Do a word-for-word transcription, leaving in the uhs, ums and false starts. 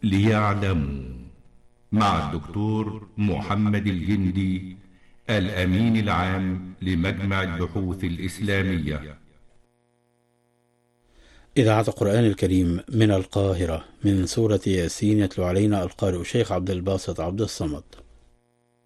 ليعلموا، مع الدكتور محمد الجندي، الأمين العام لمجمع البحوث الإسلامية. إذاعة القرآن الكريم من القاهرة، من سورة ياسين، يتلو علينا القارئ الشيخ عبد الباسط عبد الصمد.